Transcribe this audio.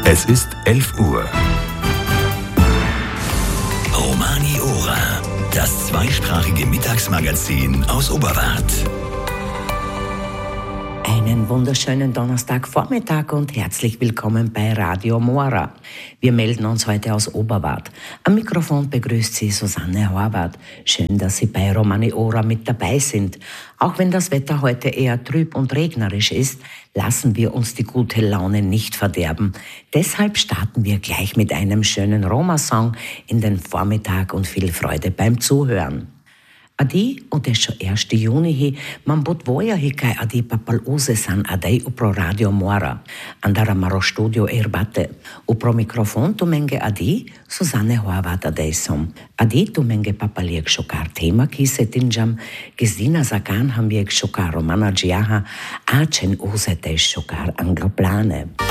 Es ist 11 Uhr. Romani Ora, das zweisprachige Mittagsmagazin aus Oberwart. Einen wunderschönen Donnerstagvormittag und herzlich willkommen bei Radio Mora. Wir melden uns heute aus Oberwart. Am Mikrofon begrüßt Sie Susanne Horvath. Schön, dass Sie bei Romani Ora mit dabei sind. Auch wenn das Wetter heute eher trüb und regnerisch ist, lassen wir uns die gute Laune nicht verderben. Deshalb starten wir gleich mit einem schönen Roma-Song in den Vormittag und viel Freude beim Zuhören. Adi adesso 1. juni man podvoja kai adi papaluse san adei upro Radio Mora. Andara maro studio erbate. Upro mikrofon tu menge adi Susanne Horvath adeisom. Adi tu menge papaliek shokar tema kise tinjam. Gesina Sagan hambiek shokar romana giaha. Achen use te shokar angloplane.